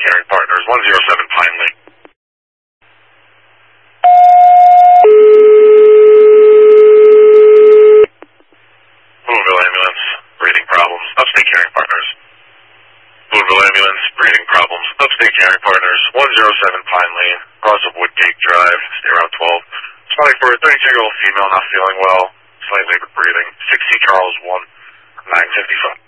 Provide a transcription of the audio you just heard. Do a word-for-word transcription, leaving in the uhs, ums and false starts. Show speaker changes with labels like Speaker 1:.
Speaker 1: Caring Partners, one zero seven Pine Lake. Boonville Ambulance, breathing problems, Upstate Caring Partners. Boonville Ambulance, breathing problems, Upstate Caring Partners, one zero seven Pine Lane, cross of Woodgate Drive, stay around twelve. Spotting for a thirty-two-year-old female not feeling well, slight labored breathing, six C Charles one, nine fifty-five.